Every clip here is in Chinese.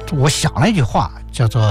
我想了一句话，叫做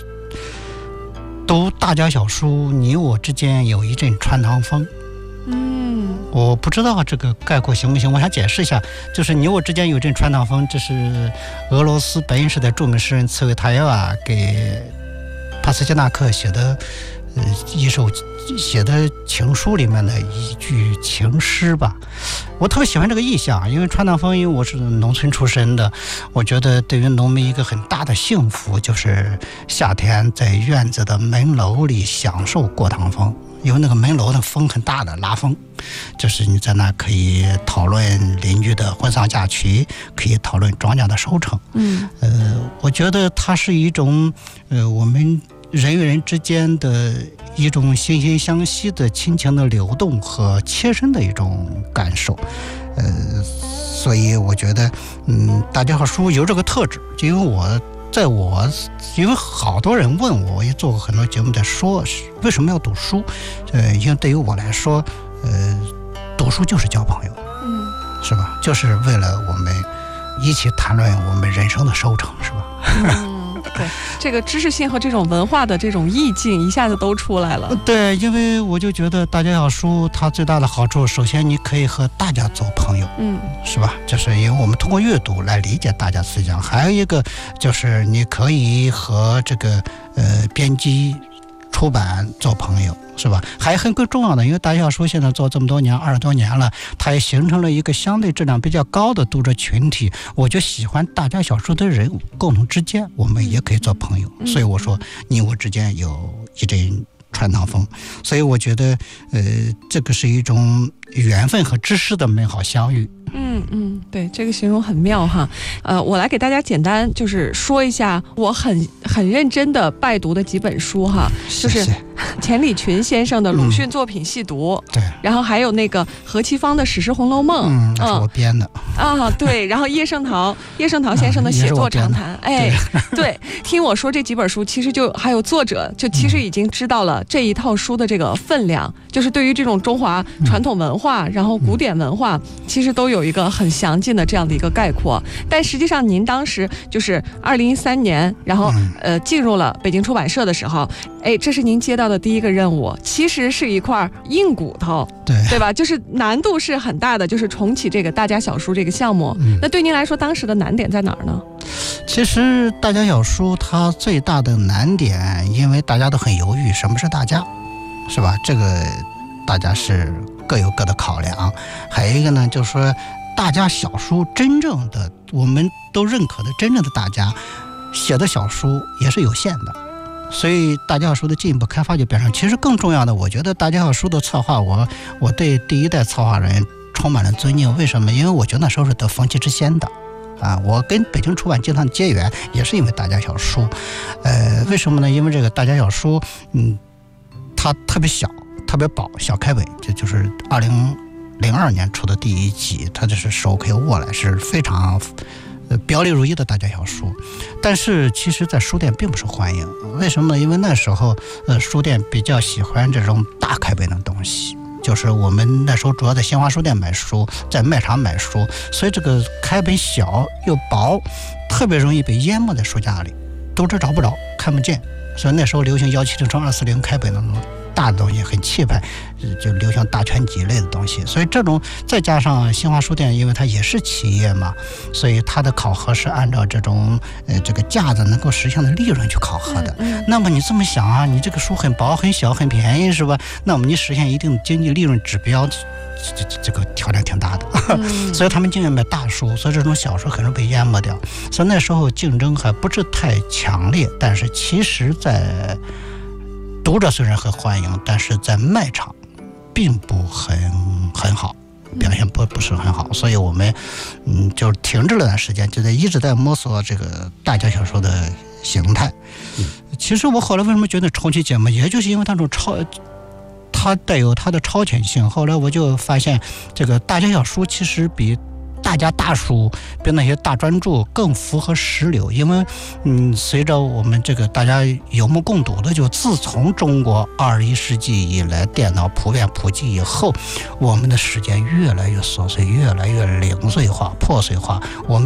读大家小书，你我之间有一阵穿堂风。我不知道这个概括行不行，我想解释一下，就是你我之间有一阵穿堂风，这是俄罗斯白银时代著名诗人茨维塔耶娃给帕斯捷纳克写的一首写的情书里面的一句情诗吧。我特别喜欢这个意象，因为穿堂风，因为我是农村出身的，我觉得对于农民一个很大的幸福就是夏天在院子的门楼里享受过堂风，因为那个门楼的风很大的，拉风，就是你在那可以讨论邻居的婚丧嫁娶，可以讨论庄稼的收成。我觉得它是一种我们人与人之间的一种惺惺相惜的亲情的流动和切身的一种感受。所以我觉得大家好书有这个特质，因为好多人问我，我也做过很多节目在说为什么要读书。因为对于我来说读书就是交朋友，是吧？就是为了我们一起谈论我们人生的收成，是吧？ 对，这个知识性和这种文化的这种意境一下子都出来了。 对，因为我就觉得大家小书它最大的好处，首先你可以和大家做朋友，是吧？就是因为我们通过阅读来理解大家思想。还有一个就是你可以和这个编辑出版做朋友，是吧？还很更重要的，因为大家小书现在做这么多年，20多年了，它也形成了一个相对质量比较高的读者群体。我就喜欢大家小书的人共同之间，我们也可以做朋友。所以我说你我之间有一阵穿堂风，所以我觉得这个是一种缘分和知识的美好相遇。 对，这个形容很妙哈。我来给大家简单就是说一下我很认真的拜读的几本书哈，就是钱理群先生的鲁迅作品细读， 对， 然后还有那个何其芳的史诗红楼梦， 那是我编的对，然后叶圣陶先生的写作长谈，对，听我说这几本书，其实就还有作者就其实已经知道了这一套书的这个分量，就是对于这种中华传统文化，然后古典文化，其实都有一个很详尽的这样的一个概括。但实际上您当时就是2013年，然后进入了北京出版社的时候，这是您接到的第一个任务，其实是一块硬骨头，对吧？就是难度是很大的，就是重启这个大家小书这个项目。那对您来说当时的难点在哪儿呢？ 其实大家小书它最大的难点，因为大家都很犹豫什么是大家，是吧？这个大家是各有各的考量。还有一个呢，就是说大家小书真正的我们都认可的真正的大家写的小书也是有限的，所以大家小书的进一步开发就变成，其实更重要的，我觉得大家小书的策划，我对第一代策划人充满了尊敬。为什么？因为我觉得那时候是得风气之先的我跟北京出版集团的结缘也是因为大家小书。为什么呢？因为这个大家小书它特别小特别薄，小开本，这就是2002年出的第一集，它就是手可以握来，是非常表里如一的大家小书。但是其实在书店并不受欢迎，为什么呢？因为那时候书店比较喜欢这种大开本的东西，就是我们那时候主要在新华书店买书，在卖场买书，所以这个开本小又薄，特别容易被淹没在书架里，读者找不着看不见。所以那时候流行170×240开本的那种大的东西，很气派，就流行大全集类的东西。所以这种再加上新华书店，因为它也是企业嘛，所以它的考核是按照这种这个价子能够实现的利润去考核的。那么你这么想啊，你这个书很薄很小很便宜，是吧？那么你实现一定的经济利润指标，这个挑战挺大的。所以他们宁愿买大书，所以这种小书很容易被淹没掉。所以那时候竞争还不是太强烈，但是其实在读者虽然很欢迎，但是在卖场并不很好，表现不是很好。所以我们就停滞了段时间，就一直在摸索这个大家小说的形态。其实我后来为什么觉得重启节目，也就是因为它带有它的超前性。后来我就发现，这个大家小书其实比大家大书，比那些大专著更符合时流。因为随着我们这个大家有目共睹的，就自从中国21世纪以来电脑普遍普及以后，我们的时间越来越琐碎，越来越零碎化破碎化，我们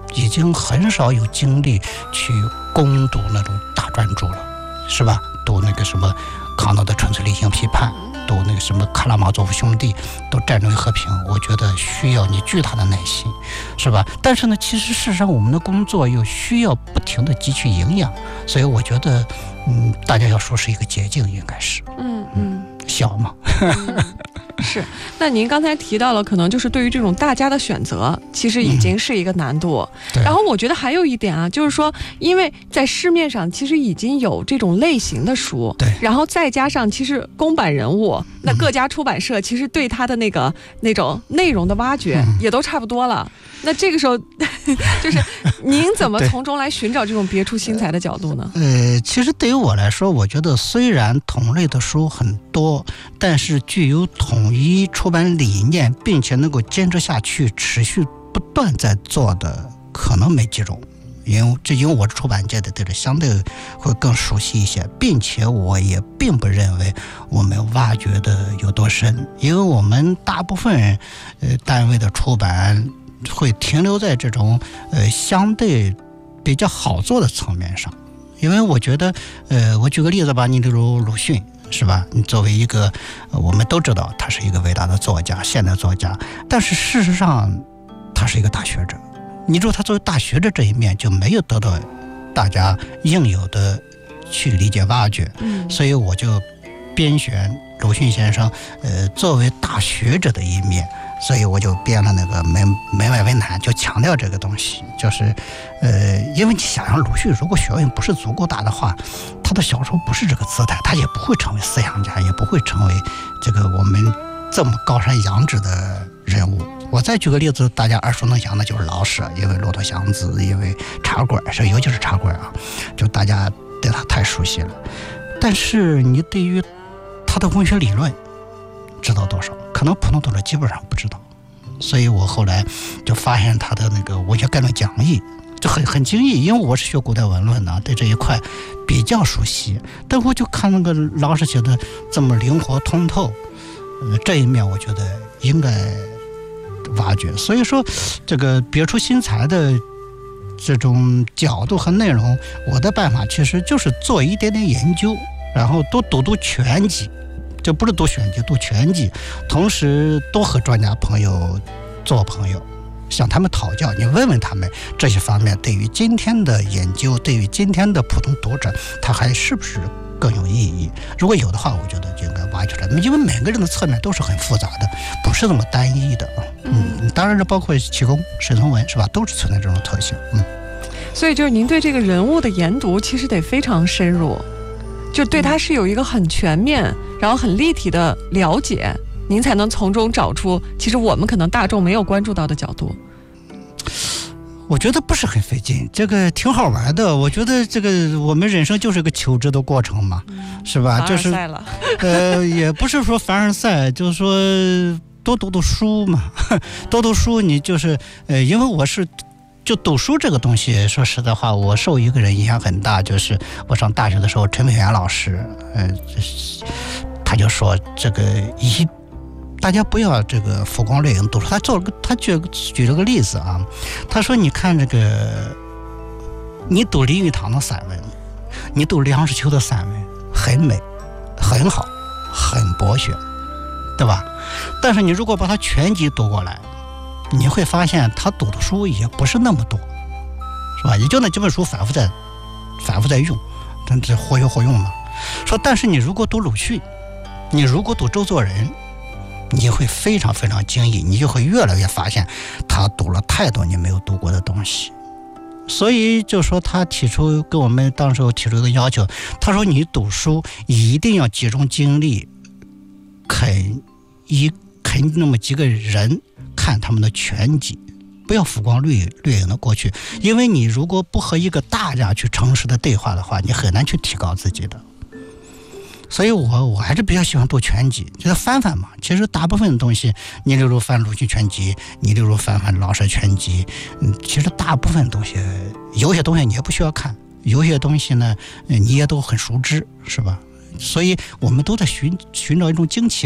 已经很少有精力去攻读那种大专著了，是吧？读那个什么康德的纯粹理性批判，读那个什么卡拉马佐夫兄弟，读战争与和平，我觉得需要你巨大的耐心，是吧？但是呢，其实事实上我们的工作又需要不停的汲取营养，所以我觉得大家要说是一个捷径，应该是小嘛是。那您刚才提到了，可能就是对于这种大家的选择，其实已经是一个难度。然后我觉得还有一点啊，就是说，因为在市面上其实已经有这种类型的书， 对， 然后再加上其实公版人物，那各家出版社其实对他的那种内容的挖掘也都差不多了。那这个时候，就是您怎么从中来寻找这种别出心裁的角度呢？ 其实对于我来说，我觉得虽然同类的书很多，但是具有统一出版理念，并且能够坚持下去、持续不断在做的，可能没几种。因为我是出版界的，对这相对会更熟悉一些，并且我也并不认为我们挖掘的有多深，因为我们大部分单位的出版会停留在这种相对比较好做的层面上。因为我觉得我举个例子吧，你例如鲁迅，是吧？你作为一个我们都知道他是一个伟大的作家，现代作家，但是事实上他是一个大学者。你说他作为大学者这一面就没有得到大家应有的去理解挖掘，所以我就编选鲁迅先生作为大学者的一面，所以我就编了那个门外为难，就强调这个东西，就是因为你想想，鲁迅如果学问不是足够大的话，他的小说不是这个姿态，他也不会成为思想家，也不会成为这个我们这么高山仰止的人物。我再举个例子，大家耳熟能详的就是老舍，因为骆驼祥子，因为茶馆，尤其是茶馆啊，就大家对他太熟悉了。但是你对于他的文学理论知道多少？可能普通读者基本上不知道。所以我后来就发现他的那个文学概论讲义就很惊异，因为我是学古代文论的，对这一块比较熟悉。但我就看那个老舍写的这么灵活通透，这一面我觉得应该挖掘。所以说这个别出心裁的这种角度和内容，我的办法其实就是做一点点研究，然后多读全集，就不是读选集，读全集，同时多和专家朋友做朋友，向他们讨教，你问问他们这些方面对于今天的研究，对于今天的普通读者，他还是不是更有意义？如果有的话，我觉得就应该挖掘出来，因为每个人的侧面都是很复杂的，不是那么单一的。当然是包括启功、沈从文，是吧？都是存在这种特性。 所以就是您对这个人物的研读其实得非常深入，就对他是有一个很全面，然后很立体的了解，您才能从中找出其实我们可能大众没有关注到的角度。 我觉得不是很费劲，这个挺好玩的。我觉得这个我们人生就是个求知的过程嘛，是吧？就是也不是说凡尔赛，就是说多读读书嘛，多读书。你就是因为我是就读书这个东西，说实在话，我受一个人影响很大，就是我上大学的时候，陈美元老师，他就说这个大家不要这个浮光掠影读书。他举了个例子啊，他说你看这个，你读林语堂的散文，你读梁实秋的散文，很美，很好，很博学，对吧？但是你如果把它全集读过来，你会发现他读的书也不是那么多，是吧？也就那几本书反复在用，但这活学活用嘛。说但是你如果读鲁迅，你如果读周作人，你会非常非常惊异，你就会越来越发现他读了太多你没有读过的东西。所以就说他跟我们当时提出一个要求，他说你读书一定要集中精力啃那么几个人，看他们的全集，不要浮光掠影的过去。因为你如果不和一个大家去诚实的对话的话，你很难去提高自己的。所以我还是比较喜欢读全集，就是翻翻嘛。其实大部分的东西，你例如翻鲁迅全集，你例如翻老舍全集，其实大部分东西，有些东西你也不需要看，有些东西呢你也都很熟知，是吧？所以我们都在寻找一种惊奇感嘛。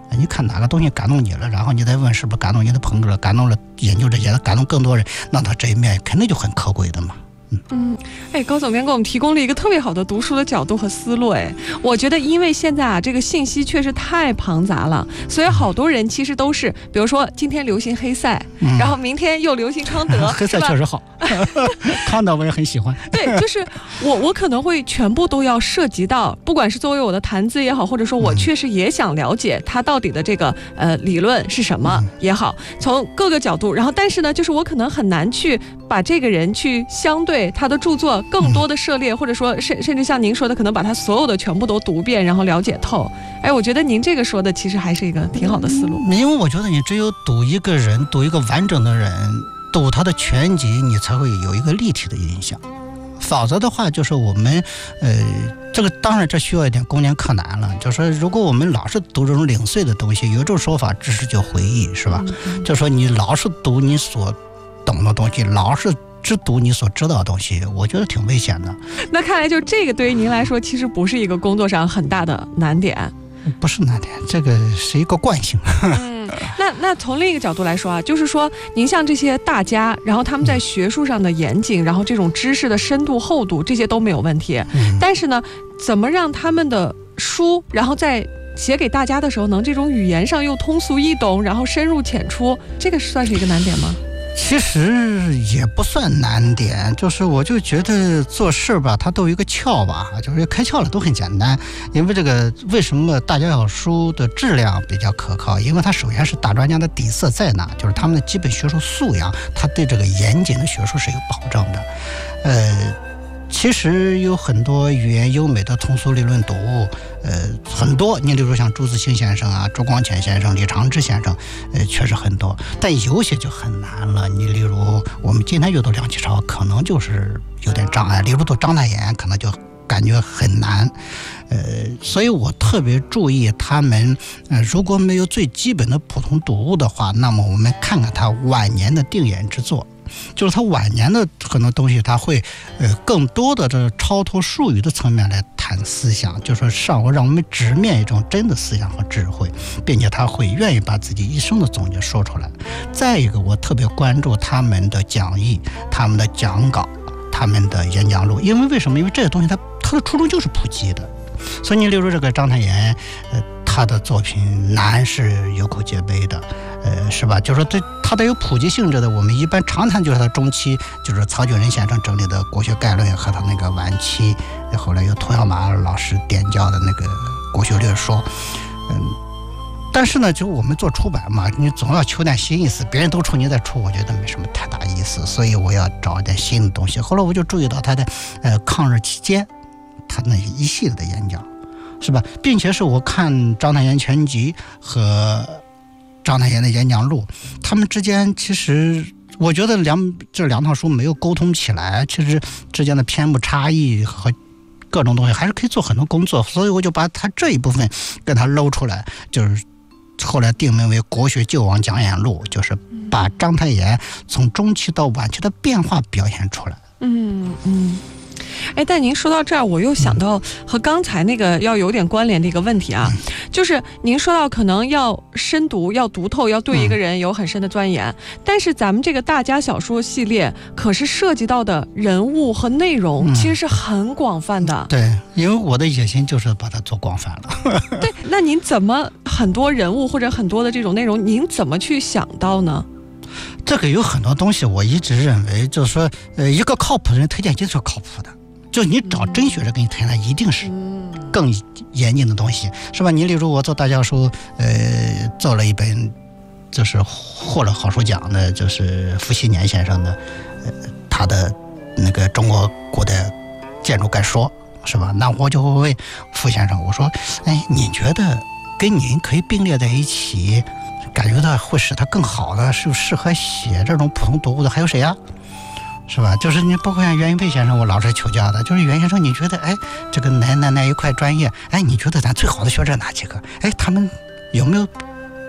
你看哪个东西感动你了，然后你再问是不是感动你的朋友了，感动了研究这些，感动更多人，那他这一面肯定就很可贵的嘛。 高总编给我们提供了一个特别好的读书的角度和思路。我觉得因为现在啊，这个信息确实太庞杂了，所以好多人其实都是，比如说今天流行黑塞，然后明天又流行康德， 黑塞确实好，康德我也很喜欢。 对，就是我可能会全部都要涉及到，不管是作为我的谈资也好，或者说我确实也想了解他到底的这个理论是什么也好，从各个角度，然后但是呢，就是我可能很难去把这个人去相对他的著作更多的涉猎，或者说甚至像您说的，可能把他所有的全部都读遍，然后了解透。我觉得您这个说的其实还是一个挺好的思路。 因为我觉得你只有读一个人，读一个完整的人，读他的全集，你才会有一个立体的印象。否则的话，就是我们这个当然这需要一点攻坚克难了。就是说，如果我们老是读这种零碎的东西，有一种说法，知识就回忆，是吧？就说你老是读你所懂的东西，老是只读你所知道的东西，我觉得挺危险的。 那看来就这个对于您来说，其实不是一个工作上很大的难点。 不是难点，这个是一个惯性。 那从另一个角度来说啊，就是说您像这些大家，然后他们在学术上的严谨，然后这种知识的深度厚度，这些都没有问题。但是呢，怎么让他们的书，然后在写给大家的时候，能这种语言上又通俗易懂，然后深入浅出，这个算是一个难点吗？ 其实也不算难点，就是我就觉得做事吧，它都有一个窍吧，就是开窍了都很简单。因为这个为什么大家要书的质量比较可靠？因为它首先是大专家的底色在哪，就是他们的基本学术素养，他对这个严谨的学术是有保证的。其实有很多语言优美的通俗理论读物，很多。你比如像朱自清先生啊、周光潜先生、李长之先生，确实很多。但有些就很难了。你例如我们今天阅读梁启超，可能就是有点障碍；例如读章太炎，可能就感觉很难。所以我特别注意他们，如果没有最基本的普通读物的话，那么我们看看他晚年的定眼之作。就是他晚年的很多东西，他会更多的这超脱术语的层面来谈思想，就是说让我们直面一种真的思想和智慧，并且他会愿意把自己一生的总结说出来。再一个，我特别关注他们的讲义、他们的讲稿、他们的演讲录，因为什么？因为这些东西它的初衷就是普及的。所以你例如这个章太炎，他的作品难是有口皆碑的，是吧？就是说他带有普及性质的，我们一般常谈就是他中期，就是曹举人先生整理的国学概论和他那个晚期，后来由涂小马老师点教的那个国学略说，但是呢，就我们做出版嘛，你总要求点新意思，别人都出你再出，我觉得没什么太大意思，所以我要找一点新的东西。后来我就注意到他的抗日期间，他那一系列的演讲，是吧？并且是我看章太炎全集和章太炎的演讲录，他们之间其实我觉得这两套书没有沟通起来，其实之间的篇目差异和各种东西还是可以做很多工作，所以我就把他这一部分跟他搂出来，就是后来定名为《国学救亡讲演录》，就是把章太炎从中期到晚期的变化表现出来。 但您说到这儿，我又想到和刚才那个要有点关联的一个问题啊，就是您说到可能要深读、要读透、要对一个人有很深的钻研，但是咱们这个大家小说系列可是涉及到的人物和内容其实是很广泛的。 对，因为我的野心就是把它做广泛了。 对，那您怎么很多人物或者很多的这种内容，您怎么去想到呢？ 这个有很多东西，我一直认为就是说，一个靠谱的人推荐就是靠谱的。就你找真学者给你推荐，一定是更严谨的东西，是吧？你例如我做大教书，做了一本就是获了好书奖的，就是傅熹年先生的，他的那个中国古代建筑概说，是吧？那我就会问傅先生，我说，你觉得跟您可以并列在一起，感觉到会使他更好的，是适合写这种普通读物的，还有谁啊？是吧？就是你包括像袁云佩先生，我老是求教的，就是袁先生，你觉得这个哪一块专业，你觉得咱最好的学者哪几个？他们有没有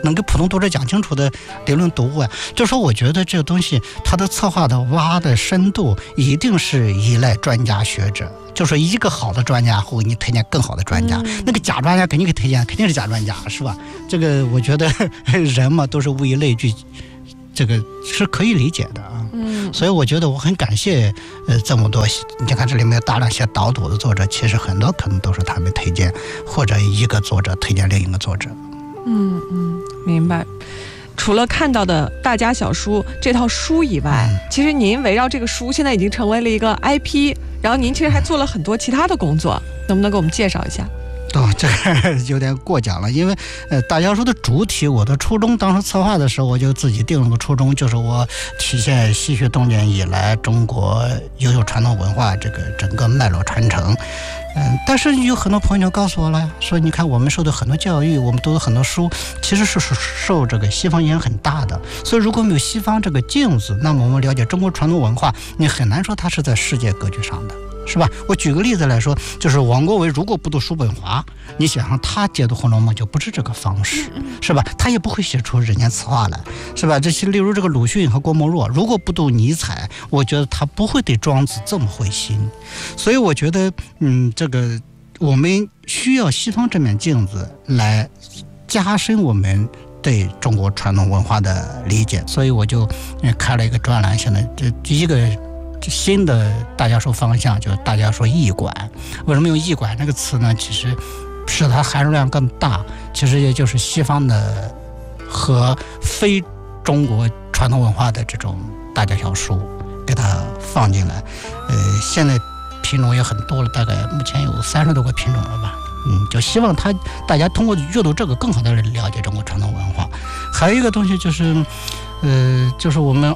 能给普通读者讲清楚的理论读物啊。就说我觉得这个东西它的策划的挖的深度一定是依赖专家学者，就是一个好的专家会给你推荐更好的专家，那个假专家给你给推荐肯定是假专家，是吧？这个我觉得人嘛都是物以类聚，这个是可以理解的啊。所以我觉得我很感谢这么多，你看这里面有大量写导读的作者，其实很多可能都是他们推荐，或者一个作者推荐另一个作者。 明白。除了看到的大家小书这套书以外，其实您围绕这个书现在已经成为了一个 IP， 然后您其实还做了很多其他的工作，能不能给我们介绍一下？ 这个有点过奖了，因为大家说的主体，我的初衷当时策划的时候，我就自己定了个初衷，就是我体现西学东渐以来中国优秀传统文化这个整个脉络传承。但是有很多朋友就告诉我了呀，说你看我们受的很多教育，我们读的很多书，其实是受这个西方影响很大的。所以如果没有西方这个镜子，那么我们了解中国传统文化，你很难说它是在世界格局上的，是吧？我举个例子来说，就是王国维如果不读叔本华，你想想他解读《红楼梦》就不是这个方式，是吧？他也不会写出人间词话来，是吧？这些例如这个鲁迅和郭沫若，如果不读尼采，我觉得他不会对庄子这么会心。所以我觉得这个我们需要西方这面镜子来加深我们对中国传统文化的理解。所以我就开了一个专栏，现在这一个新的大家说方向，就是大家说艺馆。为什么用艺馆这个词呢？其实使它含量更大，其实也就是西方的和非中国传统文化的这种大家小书给它放进来。现在品种也很多了，大概目前有30多个品种了吧。就希望大家通过阅读这个更好的了解中国传统文化。还有一个东西就是我们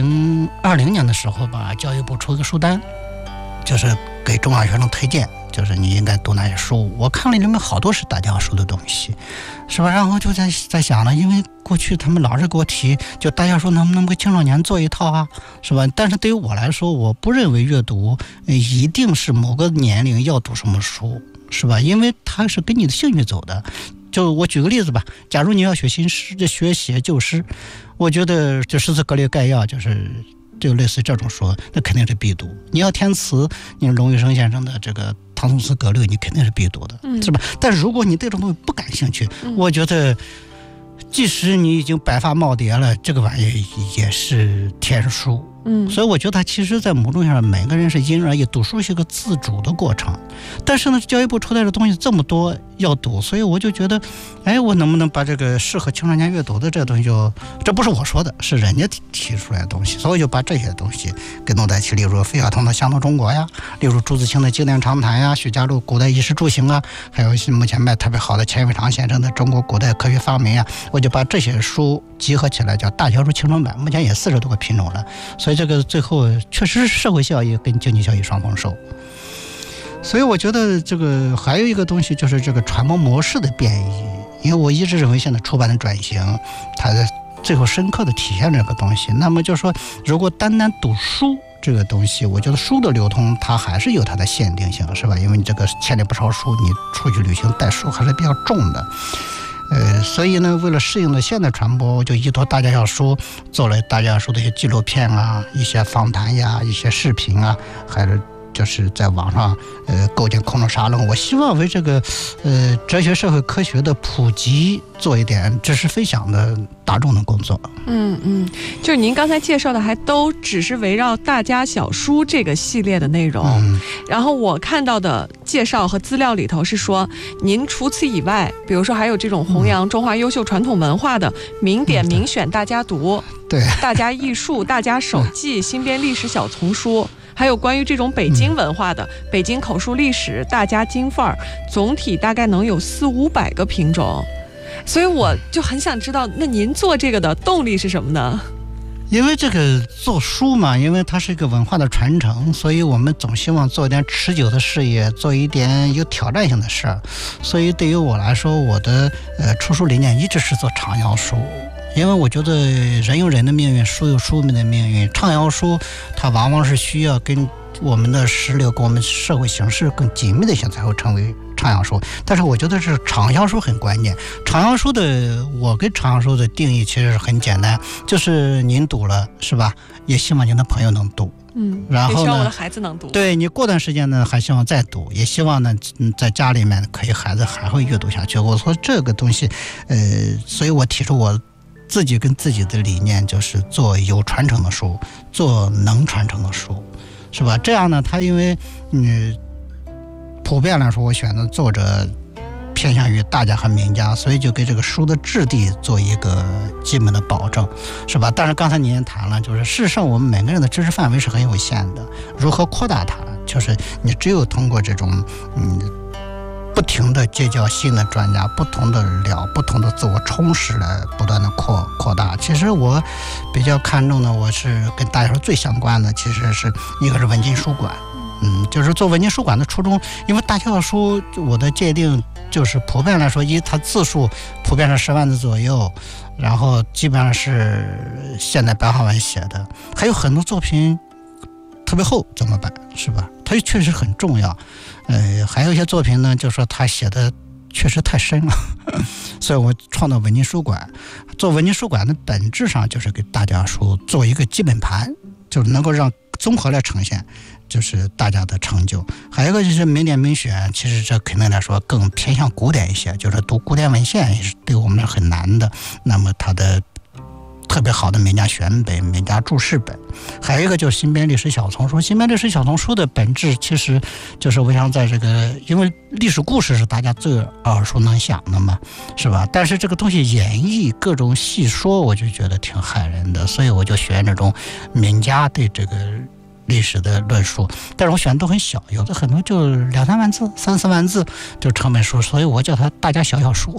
2020年的时候吧，教育部出一个书单，就是给中小学生推荐，就是你应该读哪些书。我看了里面好多是大家书的东西，是吧？然后就在想了，因为过去他们老是给我提，就大家说能不能给青少年做一套啊，是吧？但是对于我来说，我不认为阅读一定是某个年龄要读什么书，是吧？因为它是跟你的兴趣走的。就我举个例子吧，假如你要学新诗，就学写旧诗，我觉得就诗词格律概要就类似这种书，那肯定是必读。你要填词，你龙玉生先生的这个唐宋词格律，你肯定是必读的，是吧？但如果你对这种东西不感兴趣，我觉得即使你已经白发耄耋了，这个玩意也是天书。所以我觉得他其实在某种上每个人是因人而异，读书是一个自主的过程。但是呢，教育部出来的东西这么多要读，所以我就觉得我能不能把这个适合青少年阅读的这个东西这不是我说的，是人家提出来的东西，所以我就把这些东西给弄在一起。例如费孝通的《乡土中国》呀，例如朱自清的《经典长谈》呀，许家路古代衣食住行啊，还有目前卖特别好的钱伟长先生的《中国古代科学发明》呀，我就把这些书集合起来叫大小书青春版，目前也40多个品种了。所以这个最后确实是社会效益跟经济效益双丰收。所以我觉得这个还有一个东西就是这个传播模式的变异，因为我一直认为现在出版的转型，它的最后深刻的体现这个东西。那么就是说，如果单单读书这个东西，我觉得书的流通它还是有它的限定性，是吧？因为你这个千里不抄书，你出去旅行带书还是比较重的。所以呢，为了适应的现代传播，我就依托大家小书做了大家小书的一些纪录片啊，一些访谈呀，一些视频啊，还是就是在网上构建空中沙龙。我希望为这个哲学社会科学的普及做一点知识分享的大众的工作。 就是您刚才介绍的还都只是围绕大家小书这个系列的内容。然后我看到的介绍和资料里头是说，您除此以外，比如说还有这种弘扬中华优秀传统文化的名典名选大家读， 对， 大家艺术、大家手记、新编历史小丛书，还有关于这种北京文化的北京口述历史、大家京范儿，总体大概能有400-500个品种。所以我就很想知道，那您做这个的动力是什么呢？ 因为这个做书嘛，因为它是一个文化的传承，所以我们总希望做一点持久的事业，做一点有挑战性的事儿。所以对于我来说，我的出书理念一直是做畅销书。因为我觉得人有人的命运，书有书的命运。畅销书它往往是需要跟我们的时流跟我们社会形势更紧密的一些才会成为畅销书。但是我觉得是畅销书很关键。畅销书的，我跟畅销书的定义其实是很简单，就是您读了是吧，也希望您的朋友能读，然后呢， 也希望我的孩子能读。 对，你过段时间呢还希望再读，也希望呢在家里面可以孩子还会阅读下去。我说这个东西所以我提出我自己跟自己的理念，就是做有传承的书，做能传承的书，是吧？这样呢，它因为普遍来说，我选的作者偏向于大家和名家，所以就给这个书的质地做一个基本的保证，是吧？但是刚才您也谈了，就是事实上我们每个人的知识范围是很有限的，如何扩大它，就是你只有通过这种不停的结交新的专家，不同的聊，不同的自我充实来不断的扩大。其实我比较看重的，我是跟大家说最相关的，其实是一个是文津书馆。就是做文津书馆的初衷，因为大小书我的界定就是普遍来说，它字数普遍是10万字左右，然后基本上是现代白话文写的，还有很多作品特别厚怎么办，是吧？它确实很重要。还有一些作品呢，就是说他写的确实太深了，所以我创造文津书馆。做文津书馆的本质上就是给大家书做一个基本盘，就是能够让综合来呈现就是大家的成就。还有一个就是名典名选，其实这肯定来说更偏向古典一些，就是读古典文献也是对我们很难的。那么它的特别好的名家选本、名家注释本，还有一个就是新编历史小丛书。新编历史小丛书的本质其实就是我想在这个，因为历史故事是大家最耳熟能详的嘛，是吧？但是这个东西演绎各种细说，我就觉得挺害人的，所以我就选这种名家对这个历史的论述，但是我选的都很小，有的很多就2-3万字、3-4万字就成本书，所以我叫它大家小书。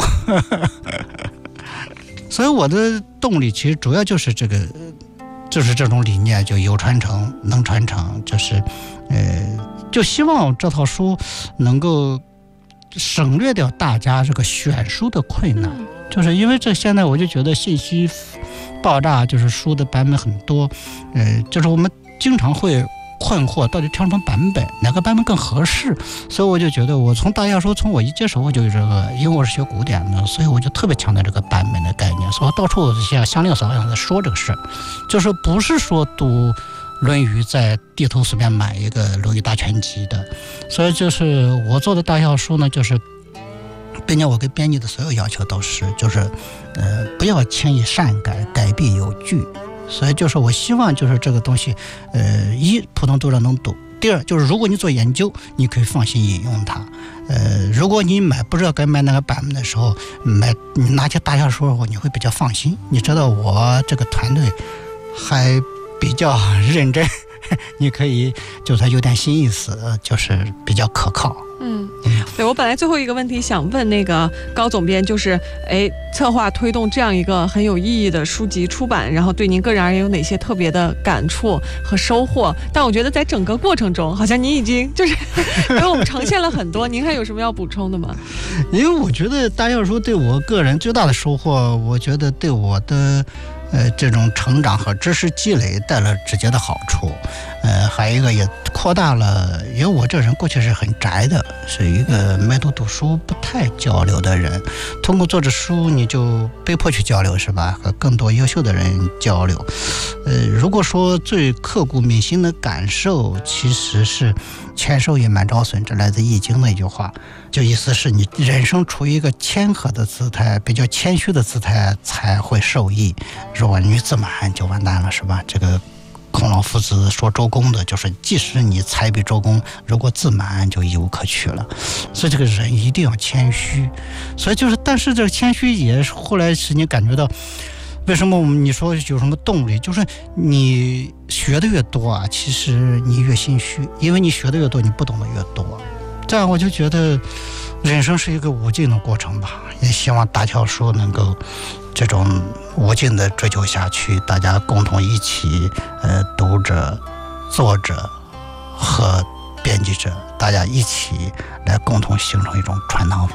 所以我的动力其实主要就是这个，就是这种理念，就有传承、能传承，就是就希望这套书能够省略掉大家这个选书的困难，就是因为这现在我就觉得信息爆炸，就是书的版本很多，就是我们经常会困惑到底挑什么版本，哪个版本更合适。所以我就觉得我从大家说，从我一接手我就这个，因为我是学古典的，所以我就特别强调这个版本的概念，所以我到处像香令嫂在说这个事，就是不是说读论语在地头随便买一个论语大全集的。所以就是我做的大小书呢，就是并且我给编辑的所有要求都是，就是不要轻易擅改，改必有据。所以就是我希望就是这个东西，一普通读者能读；第二就是如果你做研究，你可以放心引用它。如果你不知道该买哪个版本的时候，你拿起大小书你会比较放心，你知道我这个团队还比较认真，你可以就算有点新意思，就是比较可靠。 对，我本来最后一个问题想问那个高总编，就是策划推动这样一个很有意义的书籍出版，然后对您个人而言有哪些特别的感触和收获？但我觉得在整个过程中，好像您已经就是给我们呈现了很多，您还有什么要补充的吗？ 因为我觉得大小书对我个人最大的收获，我觉得对我的这种成长和知识积累带来直接的好处。还有一个也扩大了，因为我这人过去是很宅的，是一个埋头读书不太交流的人，通过做这书你就被迫去交流，是吧？和更多优秀的人交流。如果说最刻骨铭心的感受，其实是谦受益满招损，这来自易经的一句话，就意思是你人生处于一个谦和的姿态，比较谦虚的姿态才会受益。如果你自满就完蛋了，是吧？这个孔老夫子说周公的就是，即使你才比周公，如果自满就一无可取了。所以这个人一定要谦虚。所以就是，但是这个谦虚也后来使你感觉到，为什么你说有什么动力？就是你学的越多啊，其实你越心虚，因为你学的越多，你不懂的越多。这样我就觉得人生是一个无尽的过程吧，也希望大小书能够这种无尽的追求下去，大家共同一起，读者、作者和编辑者，大家一起来共同形成一种传堂风。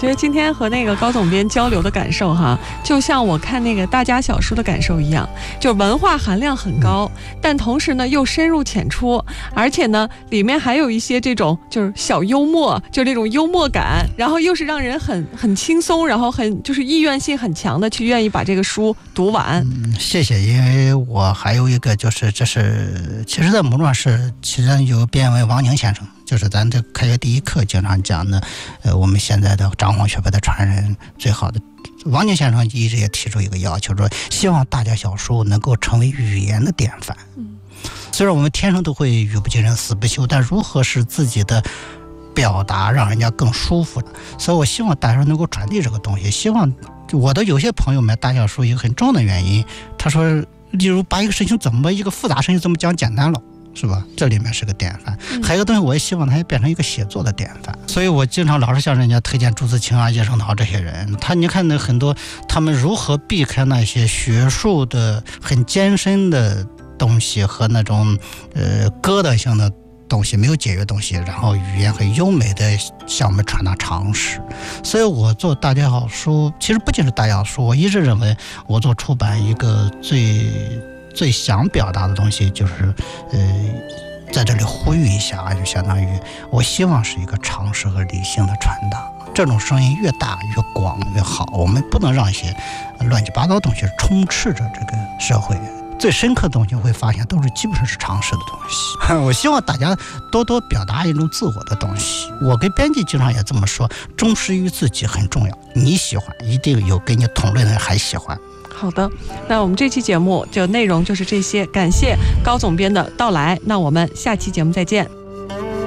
觉得今天和那个高总编交流的感受哈，就像我看那个大家小书的感受一样，就文化含量很高，但同时呢又深入浅出，而且呢里面还有一些这种就是小幽默，就这种幽默感，然后又是让人很轻松，然后就是意愿性很强的去愿意把这个书读完。 谢谢。因为我还有一个就是这是其实在某种上是其实有编为王宁先生，就是咱这开学第一课经常讲的我们现在的张黄学派的传人最好的王宁先生一直也提出一个要求，说希望大家小书能够成为语言的典范。虽然我们天生都会语不惊人死不休，但如何使自己的表达让人家更舒服，所以我希望大家能够传递这个东西。希望我的有些朋友们大小书一个很重要的原因，他说例如把一个事情怎么一个复杂事情怎么讲简单了，是吧？这里面是个典范。还有一个东西我也希望它也变成一个写作的典范，所以我经常老是向人家推荐朱自清啊、叶圣陶这些人。你看那很多他们如何避开那些学术的很艰深的东西和那种疙瘩性的东西，没有解决东西，然后语言很优美的向我们传达常识。所以我做大家好书，其实不仅是大家好书，我一直认为我做出版一个最想表达的东西就是在这里呼吁一下，就相当于我希望是一个常识和理性的传达，这种声音越大越广越好。我们不能让一些乱七八糟的东西充斥着这个社会，最深刻的东西会发现都是基本上是常识的东西。我希望大家多多表达一种自我的东西。我跟编辑经常也这么说，忠实于自己很重要，你喜欢一定有跟你同类的人还喜欢。 好的，那我们这期节目就内容就是这些，感谢高总编的到来，那我们下期节目再见。